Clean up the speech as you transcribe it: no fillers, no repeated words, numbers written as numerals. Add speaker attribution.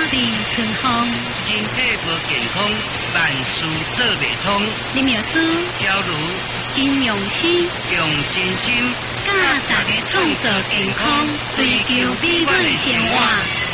Speaker 1: 里春风，
Speaker 2: 身体无健康，万事做袂通。
Speaker 1: 林妙书
Speaker 2: 假如
Speaker 1: 真用心，
Speaker 2: 用真心，
Speaker 1: 教大家创造健康，追求美满的生活。